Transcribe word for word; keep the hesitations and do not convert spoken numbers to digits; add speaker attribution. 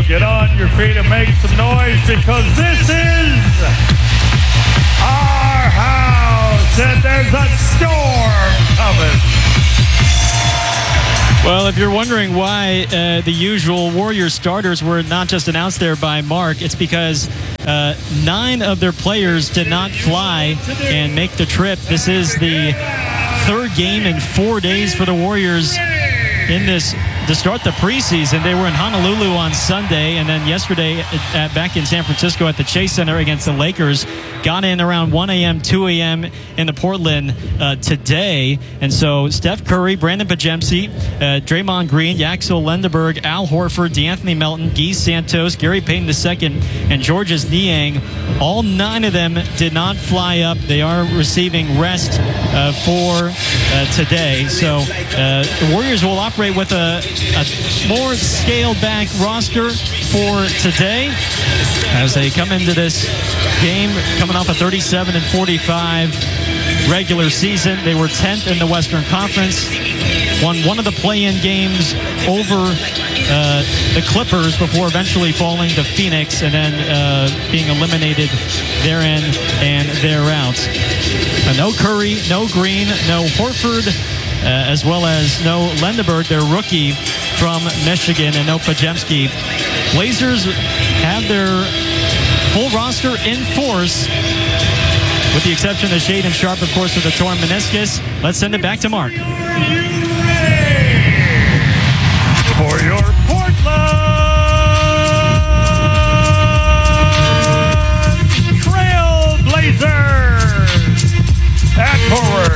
Speaker 1: get on your feet and make some noise because this is our house and there's a storm coming.
Speaker 2: Well, if you're wondering why uh, the usual Warriors starters were not just announced there by Mark, it's because uh, nine of their players did not fly and make the trip. This is the third game in four days for the Warriors in this to start the preseason. They were in Honolulu on Sunday, and then yesterday at, back in San Francisco at the Chase Center against the Lakers. Got in around one a.m., two a.m. in the Portland uh, today. And so Steph Curry, Brandon Pajemski, uh, Draymond Green, Yaxel Lendeberg, Al Horford, DeAnthony Melton, Guy Santos, Gary Payton the second, and Georges Niang, all nine of them did not fly up. They are receiving rest uh, for uh, today. So uh, the Warriors will operate with a, a more scaled back roster for today as they come into this game coming off a thirty-seven and forty-five regular season. They were tenth in the Western Conference, won one of the play-in games over uh, the Clippers before eventually falling to Phoenix and then uh, being eliminated therein and thereout. Uh, no Curry, no Green, no Horford, uh, as well as no Lendeberg, their rookie from Michigan, and no Pajemski. Blazers have their full roster in force, with the exception of Shaedon Sharpe, of course, with the torn meniscus. Let's send it back to Mark.